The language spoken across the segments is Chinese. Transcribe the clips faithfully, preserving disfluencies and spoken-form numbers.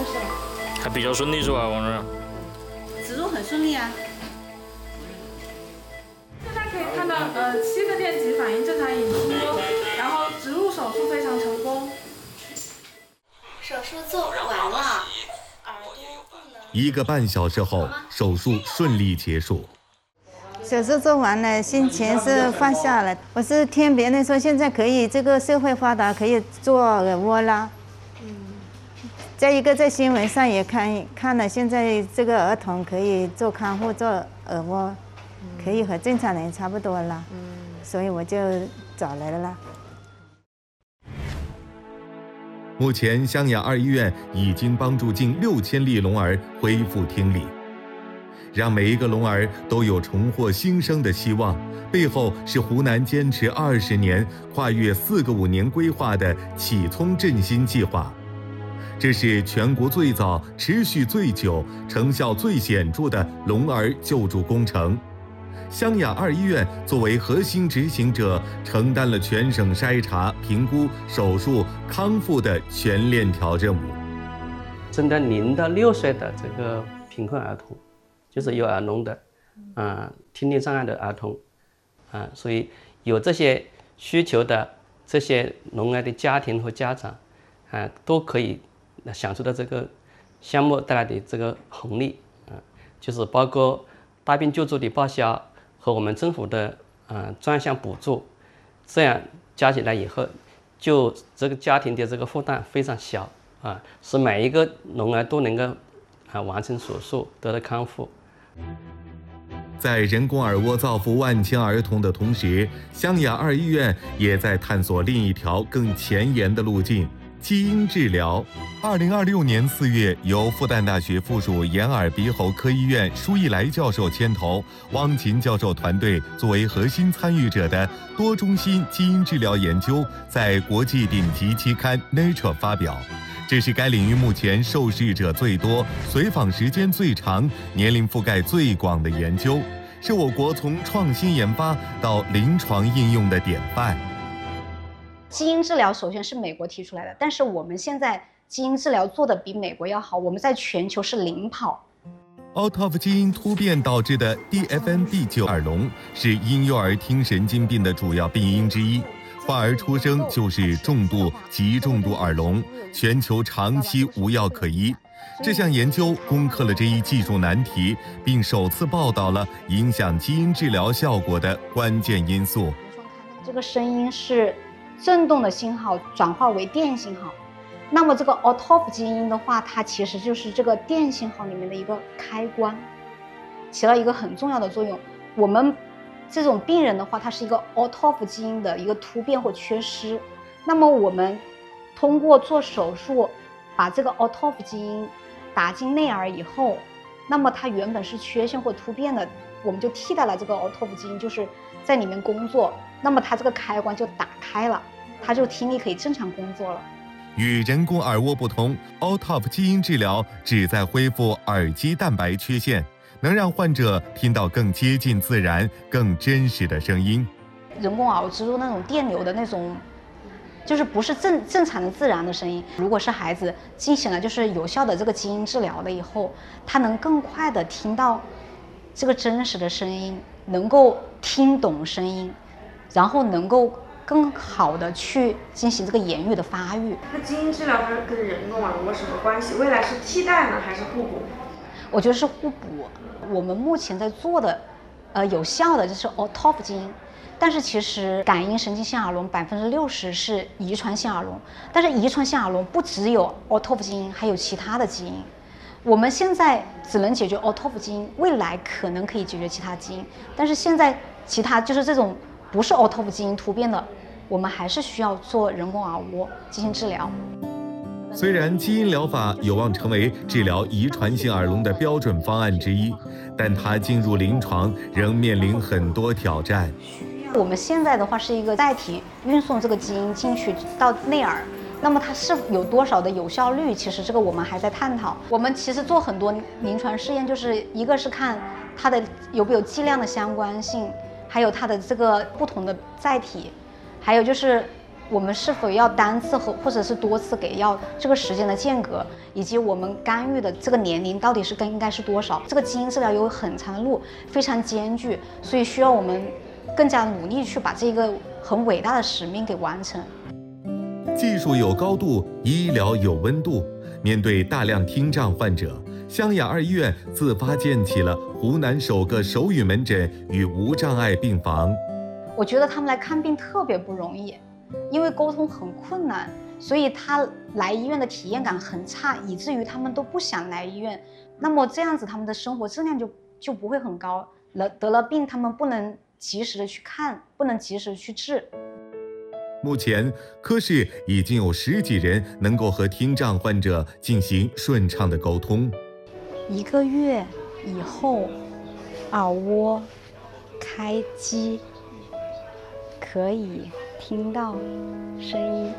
测试了？ 还比较顺利是吧，王主任？ 植入很顺利啊。 现在可以看到，呃，七个电极反应正常引出，然后植入手术非常成功。 手术做完了。 一个半小时后，手术顺利结束。 手术做完了，心情是放下了。我是听别人说，现在可以这个社会发达，可以做耳蜗啦。嗯。再一个，在新闻上也看看了，现在这个儿童可以做看护做耳蜗，可以和正常人差不多了。嗯。所以我就找来了啦。 目前，湘雅二医院已经帮助近六千例聋儿恢复听力。让每一个聋儿都有重获新生的希望，背后是湖南坚持二十年、跨越四个五年规划的启聪振兴计划。这是全国最早、持续最久、成效最显著的聋儿救助工程。湘雅二医院作为核心执行者，承担了全省筛查、评估、手术、康复的全链条任务。 针对零到六岁的这个贫困儿童。就是有耳聋的，啊、呃，听力障碍的儿童，啊、呃，所以有这些需求的这些聋儿的家庭和家长，啊、呃，都可以享受到这个项目带来的这个红利，啊、呃，就是包括大病救助的报销和我们政府的呃专项补助，这样加起来以后，就这个家庭的这个负担非常小，啊、呃，使每一个聋儿都能够啊、呃、完成手术得到康复。 在人工耳蜗造福万千儿童的同时，湘雅二医院也在探索另一条更前沿的路径——基因治疗。二零二六年四月，由复旦大学附属眼耳鼻喉科医院舒一来教授牵头，汪琴教授团队作为核心参与者的多中心基因治疗研究，在国际顶级期刊《Nature》发表。这是该领域目前受试者最多、随访时间最长、年龄覆盖最广的研究，是我国从创新研发到临床应用的典范。 基因治疗首先是美国提出来的，但是我们现在基因治疗做得比美国要好，我们在全球是领跑。 O T O F 基因突变导致的 D F N B 九 耳聋是婴幼儿听神经病的主要病因之一。患儿出生就是重度、极重度耳聋，全球长期无药可医。这项研究攻克了这一技术难题，并首次报道了影响基因治疗效果的关键因素。 这个声音是振动的信号转化为电信号，那么这个 O T O F 基因的话，它其实就是这个电信号里面的一个开关，起到一个很重要的作用。我们这种病人的话，它是一个 O T O F 基因的一个突变或缺失，那么我们通过做手术把这个 O T O F 基因打进内耳以后，那么它原本是缺陷或突变的，我们就替代了这个 O T O F 基因，就是在里面工作，那么它这个开关就打开了，它就听力可以正常工作了。 与人工耳蜗不同 ，O T O F 基因治疗旨在恢复耳基蛋白缺陷，能让患者听到更接近自然、更真实的声音。 人工耳植入那种电流的那种，就是不是正正常的自然的声音。如果是孩子进行了就是有效的这个基因治疗了以后，他能更快的听到这个真实的声音，能够听懂声音，然后能够更好的去进行这个言语的发育。 那基因治疗它跟人工耳蜗什么关系？未来是替代呢，还是互补？ 我觉得是互补。我们目前在做的，呃，有效的就是 O T O F 基因，但是其实感应神经性耳聋百分之六十是遗传性耳聋，但是遗传性耳聋不只有 O T O F 基因，还有其他的基因。我们现在只能解决 O T O F 基因，未来可能可以解决其他基因，但是现在其他就是这种不是 O T O F 基因突变的，我们还是需要做人工耳蜗进行治疗。 虽然基因疗法有望成为治疗遗传性耳聋的标准方案之一，但它进入临床仍面临很多挑战。 我们现在的话是一个载体运送这个基因进去到内耳，那么它是有多少的有效率，其实这个我们还在探讨。我们其实做很多临床试验，就是一个是看它的有没有剂量的相关性，还有它的这个不同的载体，还有就是我们是否要单次和或者是多次给药，这个时间的间隔，以及我们干预的这个年龄到底是应该是多少？这个基因治疗有很长的路，非常艰巨，所以需要我们更加努力去把这个很伟大的使命给完成。 技术有高度，医疗有温度。面对大量听障患者，湘雅二医院自发建起了湖南首个手语门诊与无障碍病房。 我觉得他们来看病特别不容易，因为沟通很困难，所以他来医院的体验感很差，以至于他们都不想来医院。那么这样子，他们的生活质量就就不会很高。了得了病，他们不能及时的去看，不能及时去治。 目前，科室已经有十几人能够和听障患者进行顺畅的沟通。 一个月以后，耳蜗开机，可以听到声音。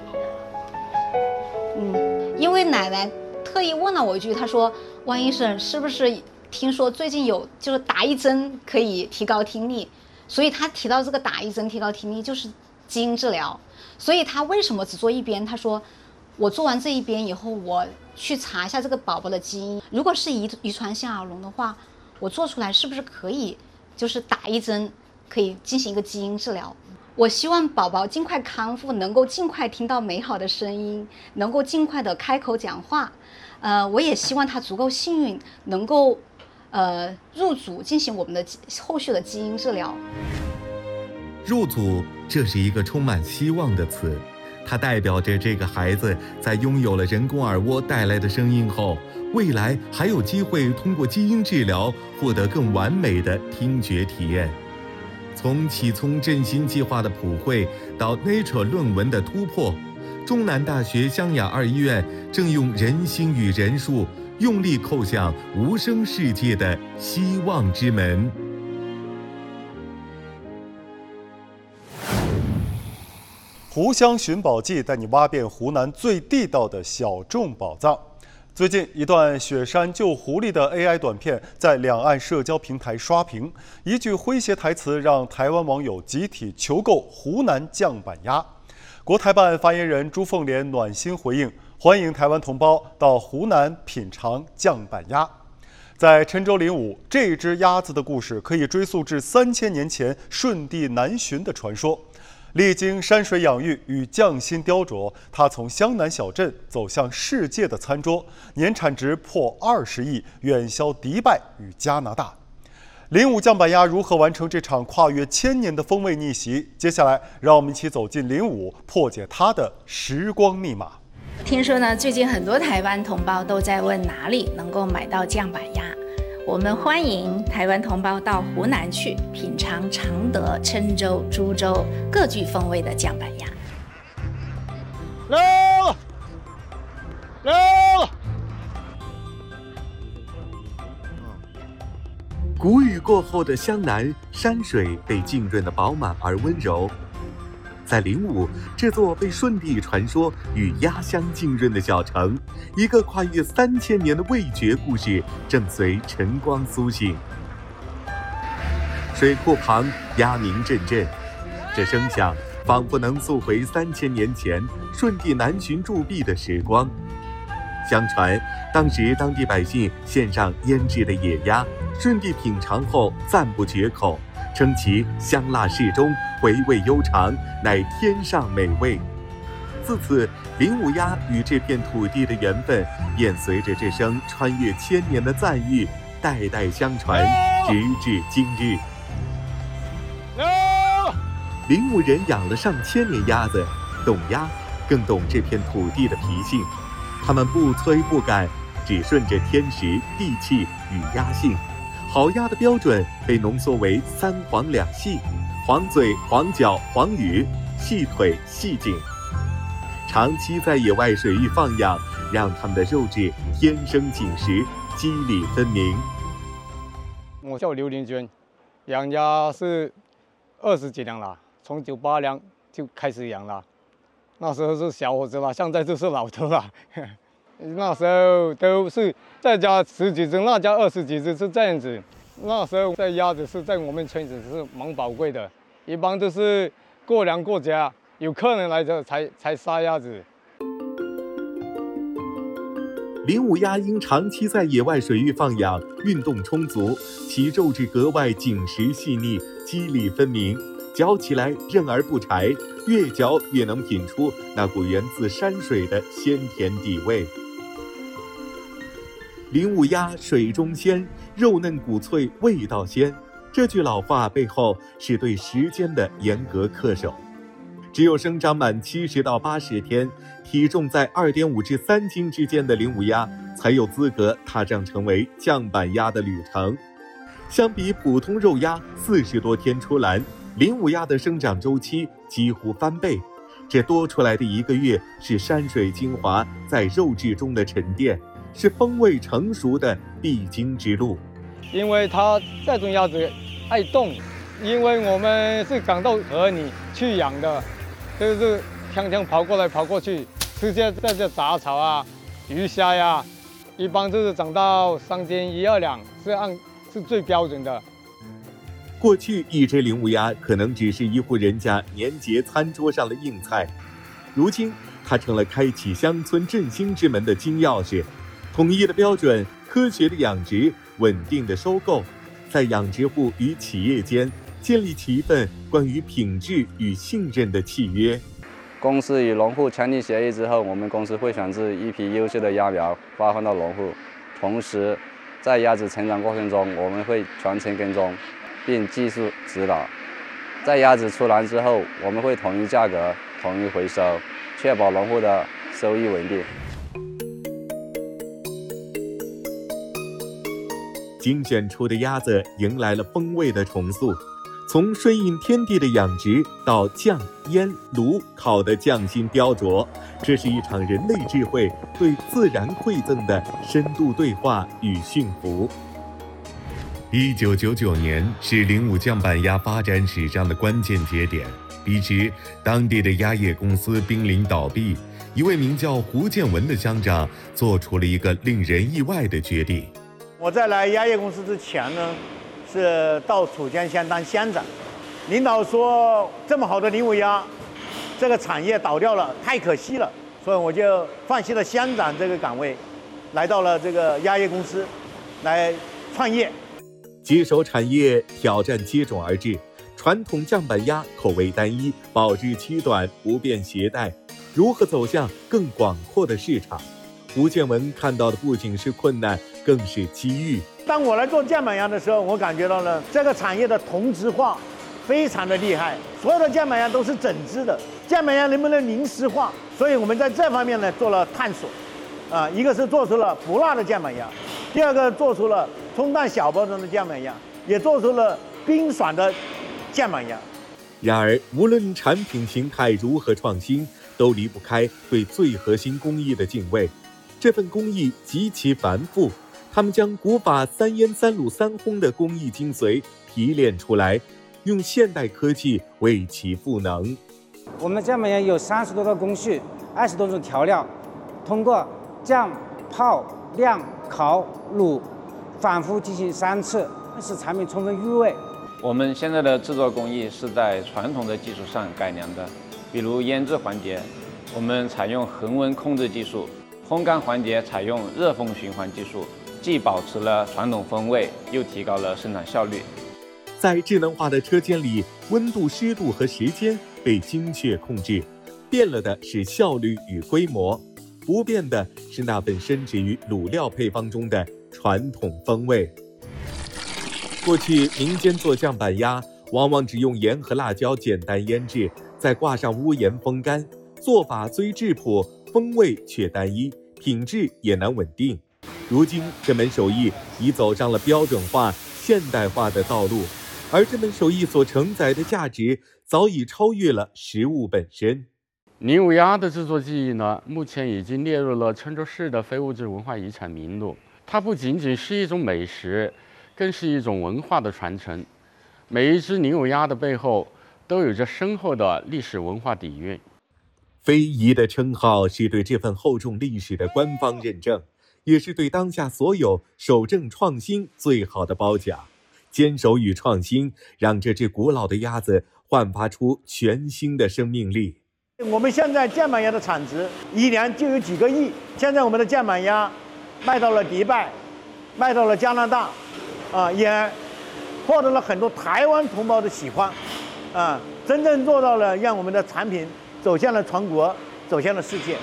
嗯，因为奶奶特意问了我一句，她说：“汪医生，是不是听说最近有就是打一针可以提高听力？”所以她提到这个打一针提高听力就是基因治疗。所以他为什么只做一边？他说，我做完这一边以后，我去查一下这个宝宝的基因，如果是遗遗传性耳聋的话，我做出来是不是可以，就是打一针，可以进行一个基因治疗。我希望宝宝尽快康复，能够尽快听到美好的声音，能够尽快的开口讲话。呃，我也希望他足够幸运，能够呃入组进行我们的后续的基因治疗。 入组，这是一个充满希望的词，它代表着这个孩子在拥有了人工耳蜗带来的声音后，未来还有机会通过基因治疗获得更完美的听觉体验。从启聪振兴计划的普惠到 Nature 论文的突破，中南大学湘雅二医院正用人心与人数用力叩响无声世界的希望之门。 湖湘寻宝记带你挖遍湖南最地道的小众宝藏。最近，一段雪山救狐狸的 A I 短片在两岸社交平台刷屏，一句诙谐台词让台湾网友集体求购湖南酱板鸭。国台办发言人朱凤莲暖心回应，欢迎台湾同胞到湖南品尝酱板鸭。在郴州灵武，这只鸭子的故事可以追溯至三千年前舜帝南巡的传说。历经山水养育与匠心雕琢，它从湘南小镇走向世界的餐桌，年产值破二十亿，远销迪拜与加拿大。灵武酱板鸭如何完成这场跨越千年的风味逆袭？接下来，让我们一起走进灵武，破解它的时光密码。 听说呢，最近很多台湾同胞都在问哪里能够买到酱板鸭。我们欢迎台湾同胞到湖南去品尝常德、郴州、株洲各具风味的酱板鸭。 来来谷雨过后的湘南，山水被浸润得饱满而温柔。在灵武这座被舜帝传说与鸭香浸润的小城，一个跨越三千年的味觉故事正随晨光苏醒。水库旁鸭鸣阵阵，这声响仿佛能溯回三千年前舜帝南巡驻跸的时光。相传，当时当地百姓献上腌制的野鸭，舜帝品尝后赞不绝口，称其香辣适中，回味悠长，乃天上美味。自此，灵武鸭与这片土地的缘分，便随着这声穿越千年的赞誉，代代相传，直至今日。灵武人养了上千年鸭子，懂鸭，更懂这片土地的脾性。他们不催不赶，只顺着天时、地气与鸭性。好鸭的标准被浓缩为三黄两细：黄嘴、黄脚、黄羽，细腿、细颈。长期在野外水域放养，让它们的肉质天生紧实，肌理分明。 我叫刘林娟，养鸭是二十几年了，从九八年就开始养了。那时候是小伙子了，现在就是老头了。那时候都是在家十几只，那家二十几只是这样子。那时候在鸭子是在我们村子是蛮宝贵的，一般都是过年过节， 有客人来这才才杀鸭子。 林武鸭因长期在野外水域放养，运动充足，其肉质格外紧实细腻，肌理分明，嚼起来韧而不柴，越嚼越能品出那股源自山水的鲜甜底味。林武鸭水中鲜，肉嫩骨脆，味道鲜。这句老话背后是对时间的严格恪守。只有生长满七十到八十天，体重在二点五至三斤之间的林武鸭，才有资格踏上成为酱板鸭的旅程。相比普通肉鸭四十多天出栏，林武鸭的生长周期几乎翻倍。这多出来的一个月，是山水精华在肉质中的沉淀，是风味成熟的必经之路。 因为它这种鸭子爱动，因为我们是赶到河里去养的，就是天天跑过来跑过去，吃些这些杂草啊、鱼虾呀，一般就是长到三斤一二两，是按是最标准的。 过去一只林武鸭可能只是一户人家年节餐桌上的硬菜，如今它成了开启乡村振兴之门的金钥匙。统一的标准，科学的养殖，稳定的收购，在养殖户与企业间建立起一份关于品质与信任的契约。 公司与农户签订协议之后，我们公司会选制一批优秀的鸭苗发放到农户，同时在鸭子成长过程中，我们会全程跟踪并技术指导。在鸭子出栏之后，我们会统一价格，统一回收，确保农户的收益稳定。 精选出的鸭子迎来了风味的重塑，从顺应天地的养殖到酱、腌、卤、烤的匠心雕琢，这是一场人类智慧对自然馈赠的深度对话与驯服。一九九九年是林武酱板鸭发展史上的关键节点，彼时当地的鸭业公司濒临倒闭，一位名叫胡建文的乡长做出了一个令人意外的决定。 我在来鸭业公司之前呢，是到楚江县当乡长。领导说这么好的林武鸭，这个产业倒掉了，太可惜了，所以我就放弃了乡长这个岗位，来到了这个鸭业公司来创业。 接手产业，挑战接踵而至。传统酱板鸭口味单一，保质期短，不便携带，如何走向更广阔的市场？胡建文看到的不仅是困难，更是机遇。 当我来做酱板鸭的时候，我感觉到了这个产业的同质化非常的厉害，所有的酱板鸭都是整只的，酱板鸭能不能零食化？所以我们在这方面呢做了探索，啊，一个是做出了不辣的酱板鸭，第二个做出了冲淡小包装的酱板鸭，也做出了冰爽的酱板鸭。 然而，无论产品形态如何创新，都离不开对最核心工艺的敬畏。这份工艺极其繁复，他们将古法三腌三卤三烘的工艺精髓提炼出来，用现代科技为其赋能。 我们酱板鸭有三十多个工序，二十多种调料，通过酱、泡、晾、烤、卤，反复进行三次，使产品充分入味。 我们现在的制作工艺是在传统的基础上改良的，比如腌制环节，我们采用恒温控制技术。烘干环节采用热风循环技术，既保持了传统风味，又提高了生产效率。 在智能化的车间里，温度、湿度和时间被精确控制，变了的是效率与规模，不变的是那份深植于卤料配方中的传统风味。过去民间做酱板鸭，往往只用盐和辣椒简单腌制，再挂上屋檐风干，做法虽质朴，风味却单一，品质也难稳定。如今这门手艺已走上了标准化、现代化的道路，而这门手艺所承载的价值早已超越了食物本身。 林武鸭的制作技艺呢，目前已经列入了郴州市的非物质文化遗产名录。它不仅仅是一种美食，更是一种文化的传承。每一只林武鸭的背后都有着深厚的历史文化底蕴。 非遗的称号是对这份厚重历史的官方认证，也是对当下所有守正创新最好的褒奖。坚守与创新，让这只古老的鸭子焕发出全新的生命力。 我们现在酱板鸭的产值一年就有几个亿，现在我们的酱板鸭卖到了迪拜，卖到了加拿大，啊，也获得了很多台湾同胞的喜欢，啊，真正做到了让我们的产品走向了全国，走向了世界。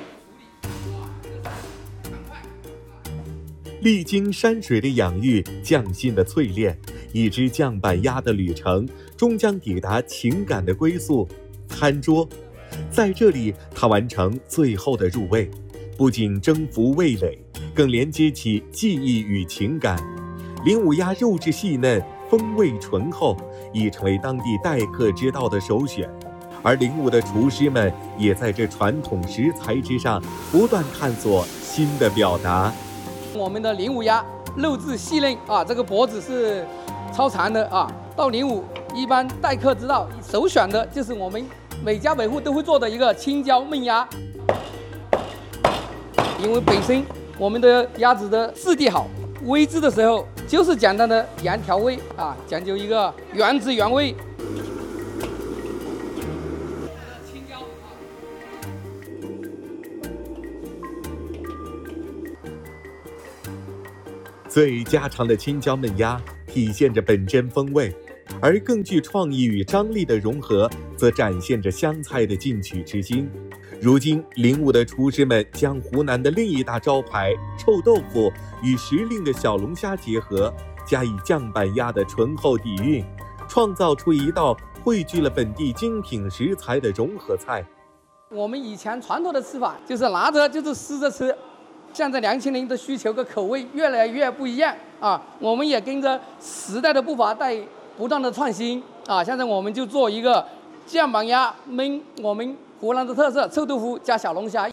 历经山水的养育，匠心的淬炼，一只酱板鸭的旅程终将抵达情感的归宿——餐桌。在这里，它完成最后的入味，不仅征服味蕾，更连接起记忆与情感。零五鸭肉质细嫩，风味醇厚，已成为当地待客之道的首选。而零五的厨师们也在这传统食材之上不断探索新的表达。 我们的零五鸭肉质细嫩啊，这个脖子是超长的啊。到零五一般待客之道，首选的就是我们每家每户都会做的一个青椒焖鸭。因为本身我们的鸭子的质地好，煨制的时候就是简单的盐调味啊，讲究一个原汁原味。 最家常的青椒焖鸭体现着本真风味，而更具创意与张力的融合，则展现着湘菜的进取之心。如今，零五的厨师们将湖南的另一大招牌臭豆腐与时令的小龙虾结合，加以酱板鸭的醇厚底蕴，创造出一道汇聚了本地精品食材的融合菜。 我们以前传统的吃法就是拿着就是撕着吃。现在年轻人的需求和口味越来越不一样啊，我们也跟着时代的步伐在不断的创新啊。现在我们就做一个酱板鸭焖我们湖南的特色臭豆腐加小龙虾。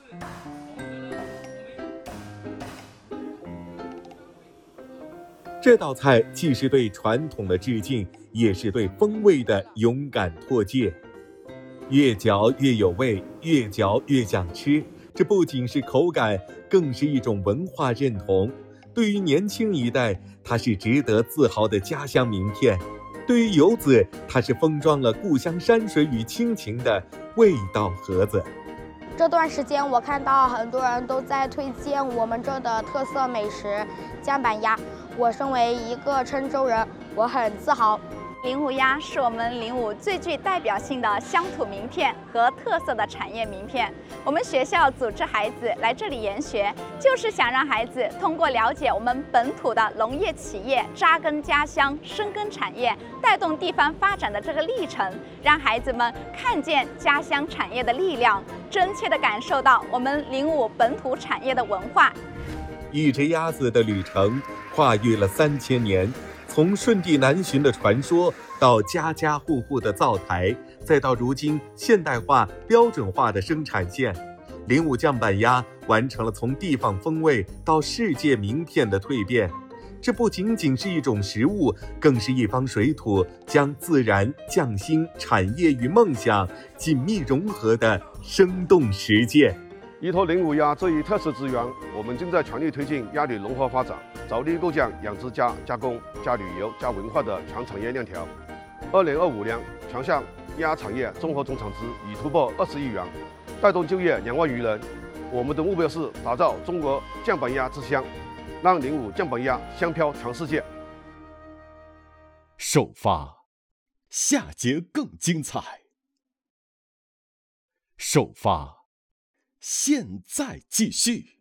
这道菜既是对传统的致敬，也是对风味的勇敢拓界。越嚼越有味，越嚼越想吃。这不仅是口感，更是一种文化认同。对于年轻一代，它是值得自豪的家乡名片；对于游子，它是封装了故乡山水与亲情的味道盒子。 这段时间，我看到很多人都在推荐我们这的特色美食酱板鸭。我身为一个郴州人，我很自豪。 零五鸭是我们零五最具代表性的乡土名片和特色的产业名片。我们学校组织孩子来这里研学，就是想让孩子通过了解我们本土的农业企业扎根家乡、深耕产业、带动地方发展的这个历程，让孩子们看见家乡产业的力量，真切地感受到我们零五本土产业的文化。 一只鸭子的旅程跨越了三千年。从顺地南巡的传说，到家家户户的灶台，再到如今现代化标准化的生产线，零五酱板鸭完成了从地方风味到世界名片的蜕变。这不仅仅是一种食物，更是一方水土将自然、匠心、产业与梦想紧密融合的生动实践。 依托零五鸭这一特色资源，我们正在全力推进鸭旅农合发展，着力构建养殖加加工加旅游加文化的全产业链条。二零二五年，全项鸭产业综合总产值已突破二十亿元，带动就业两万余人。我们的目标是打造中国酱板鸭之乡，让零五酱板鸭香飘全世界。 首发，下节更精彩。首发。现在继续。